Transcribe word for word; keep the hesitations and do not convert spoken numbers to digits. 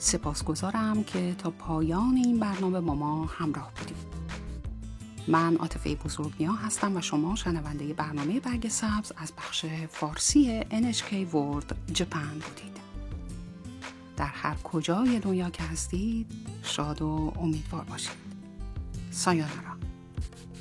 سپاسگزارم که تا پایان این برنامه با ما همراه بودید. من عاطفه بزرگنیا هستم و شما شنونده برنامه برگ سبز از بخش فارسی ان اچ کی World Japan بودید. در هر کجای دنیا که هستید شاد و امیدوار باشید. سایونارا.